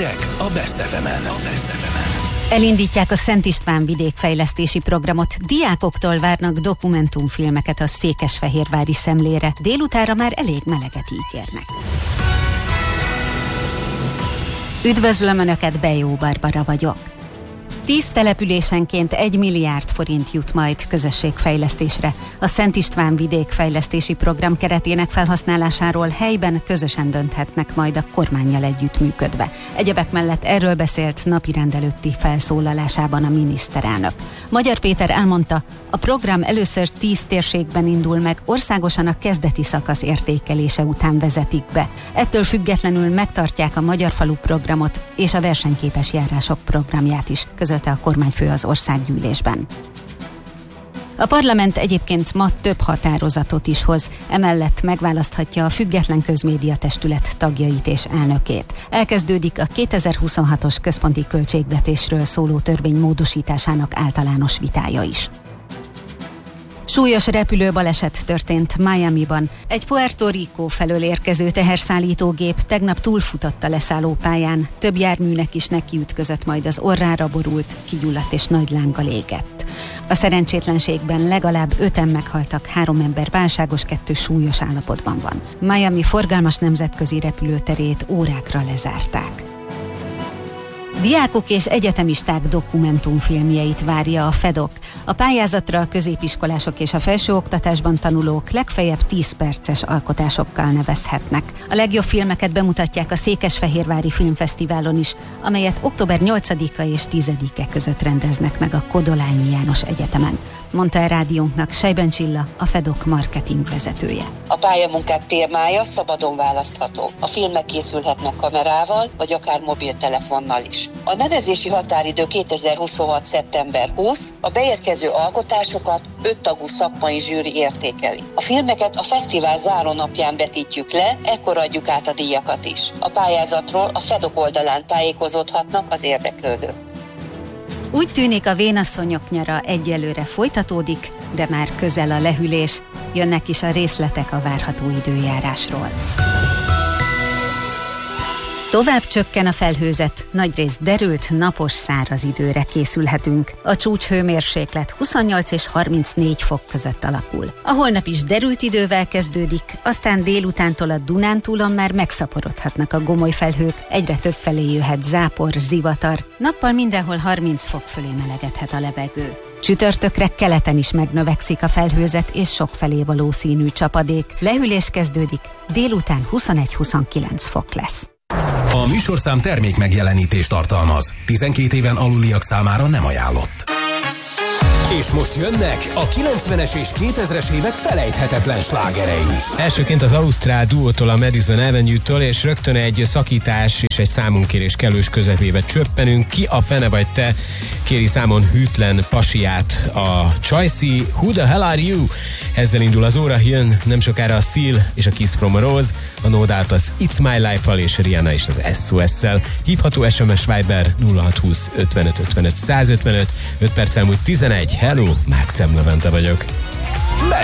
Hírek a Best FM-en. Elindítják a Szent István vidékfejlesztési programot. Diákoktól várnak dokumentumfilmeket a székesfehérvári szemlére. Délutánra már elég meleget ígérnek. Üdvözlöm Önöket, Bejó Barbara vagyok. 10 településenként 1 milliárd forint jut majd közösségfejlesztésre. A Szent István vidékfejlesztési program keretének felhasználásáról helyben közösen dönthetnek majd a kormánnyal együttműködve. Egyebek mellett erről beszélt napirend előtti felszólalásában a miniszterelnök. Magyar Péter elmondta, a program először 10 térségben indul meg, országosan a kezdeti szakasz értékelése után vezetik be. Ettől függetlenül megtartják a Magyar Falu programot és a versenyképes járások programját is, közölte a kormányfő az országgyűlésben. A parlament egyébként ma több határozatot is hoz, emellett megválaszthatja a Független Közmédia Testület tagjait és elnökét. Elkezdődik a 2026-os központi költségvetésről szóló törvény módosításának általános vitája is. Súlyos repülőbaleset történt Miamiban. Egy Puerto Rico felől érkező teherszállítógép tegnap túlfutott a leszállópályán. Több járműnek is nekiütközött, majd az orrára borult, kigyulladt és nagy lánggal égett. A szerencsétlenségben legalább 5-en meghaltak, 3 ember válságos, 2 súlyos állapotban van. Miami forgalmas nemzetközi repülőterét órákra lezárták. Diákok és egyetemisták dokumentumfilmjeit várja a FEDOK. A pályázatra a középiskolások és a felsőoktatásban tanulók legfeljebb 10 perces alkotásokkal nevezhetnek. A legjobb filmeket bemutatják a Székesfehérvári Filmfesztiválon is, amelyet október 8-a és 10-e között rendeznek meg a Kodolányi János Egyetemen, mondta a rádiónknak Sejben Csilla, a FEDOK marketing vezetője. A pályamunkák témája szabadon választható. A filmek készülhetnek kamerával, vagy akár mobiltelefonnal is. A nevezési határidő 2026. szeptember 20, a beérkező alkotásokat 5 tagú szakmai zsűri értékeli. A filmeket a fesztivál zárónapján vetítjük le, ekkor adjuk át a díjakat is. A pályázatról a FEDOK oldalán tájékozódhatnak az érdeklődők. Úgy tűnik, a vénasszonyok nyara egyelőre folytatódik, de már közel a lehűlés, jönnek is a részletek a várható időjárásról. Tovább csökken a felhőzet, nagyrészt derült, napos, száraz időre készülhetünk. A csúcshőmérséklet 28 és 34 fok között alakul. A holnap is derült idővel kezdődik, aztán délutántól a Dunántúlon már megszaporodhatnak a gomoly felhők, egyre több felé jöhet zápor, zivatar, nappal mindenhol 30 fok fölé melegedhet a levegő. Csütörtökre keleten is megnövekszik a felhőzet és sokfelé valószínű csapadék. Lehűlés kezdődik, délután 21-29 fok lesz. A műsorszám termék megjelenítést tartalmaz. 12 éven aluliak számára nem ajánlott. És most jönnek a 90-es és 2000-es évek felejthetetlen slágerei. Elsőként az ausztrál duótól, a Madison Avenue-től, és rögtön egy szakítás és egy számunkérés kellős közepébe csöppenünk. Ki a fene vagy te? Kéri számon hűtlen pasiát a Choicy, Who the Hell Are You? Ezzel indul az óra, jön nem sokára a Seal és a Kiss from a Rose, a No Doubt az It's My Life-val és Rihanna is az SOS-szel. Hívható SMS Viber 0620 55 55 155, 5 perc elmúlt 11. Hello, Mákszem Levente vagyok.